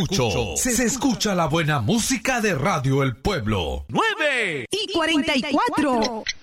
Se escucha la buena música de Radio El Pueblo. 9:44.